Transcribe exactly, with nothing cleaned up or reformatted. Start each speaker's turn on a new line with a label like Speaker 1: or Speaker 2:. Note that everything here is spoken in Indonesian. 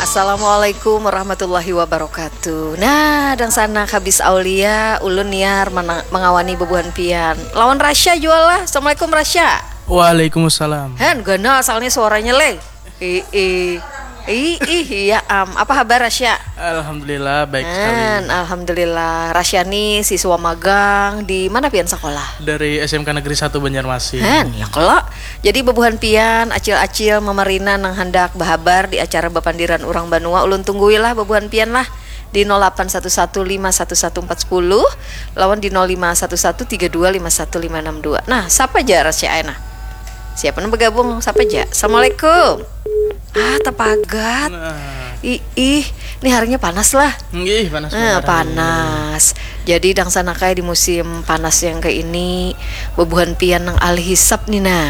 Speaker 1: Assalamualaikum warahmatullahi wabarakatuh. Nah, dan sana habis Aulia ulun niar mana- mengawani bebuhan pian. Lawan Rasya jual lah. Assalamualaikum Rasya.
Speaker 2: Waalaikumsalam.
Speaker 1: Hen, gana asalnya suaranya le. Ih, ih, ih, ih, ya am. Apa kabar Rasya?
Speaker 2: Alhamdulillah baik sekali.
Speaker 1: Hen, alhamdulillah. Rasya nih siswa magang di mana pian sekolah?
Speaker 2: Dari S M K Negeri satu Banjarmasin.
Speaker 1: Hen, ya kalau jadi bebuhan pian acil-acil memerina nang hendak bahabar di acara Bapandiran Urang Banua ulun tungguilah bebuhan pian lah di nol delapan satu satu lima satu satu empat nol lawan di nol lima satu satu tiga dua lima satu lima enam dua. Nah, siapa aja Rasya Aina? Siapa yang bergabung? Siapa aja? Assalamualaikum. Ah, tepagat.
Speaker 2: Nah,
Speaker 1: Ih, ih, ini harinya panas lah.
Speaker 2: ih, panas
Speaker 1: Nah,
Speaker 2: benar.
Speaker 1: panas. Jadi dang sana kayak di musim panas yang kayak ini bebuhan pian nang alih hisap nih nah.